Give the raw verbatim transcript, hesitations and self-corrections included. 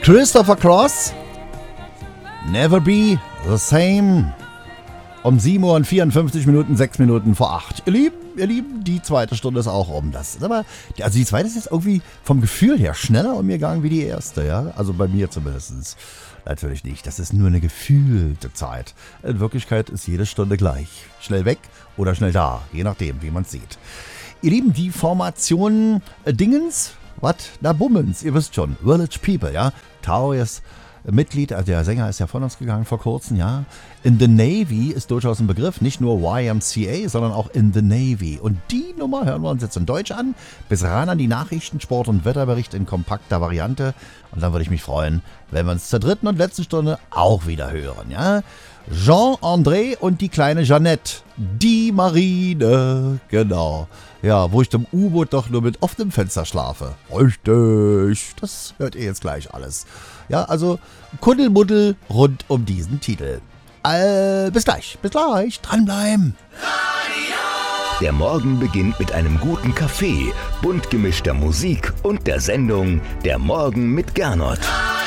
Christopher Cross, Never Be the Same. Um sieben Uhr und vierundfünfzig Minuten, sechs Minuten vor acht. Ihr Lieben, ihr Lieben, die zweite Stunde ist auch um. Das ist aber, also die zweite ist jetzt irgendwie vom Gefühl her schneller umgegangen wie die erste, ja. Also bei mir zumindest. Natürlich nicht. Das ist nur eine gefühlte Zeit. In Wirklichkeit ist jede Stunde gleich. Schnell weg oder schnell da. Je nachdem, wie man es sieht. Ihr Lieben, die Formation äh, Dingens, was? Na Bummens, ihr wisst schon. Village People, ja. Taurius Mitglied, also der Sänger ist ja von uns gegangen vor kurzem, ja. In the Navy ist durchaus ein Begriff, nicht nur Y M C A, sondern auch in the Navy. Und die Nummer hören wir uns jetzt in Deutsch an, bis ran an die Nachrichten, Sport und Wetterbericht in kompakter Variante. Und dann würde ich mich freuen, wenn wir uns zur dritten und letzten Stunde auch wieder hören, ja. Jean-André und die kleine Jeannette, die Marine, genau. Ja, wo ich dem U-Boot doch nur mit offenem Fenster schlafe. Richtig, das hört ihr jetzt gleich alles. Ja, also Kuddelmuddel rund um diesen Titel. Äh, bis gleich, bis gleich, dranbleiben. Der Morgen beginnt mit einem guten Kaffee, bunt gemischter Musik und der Sendung Der Morgen mit Gernot.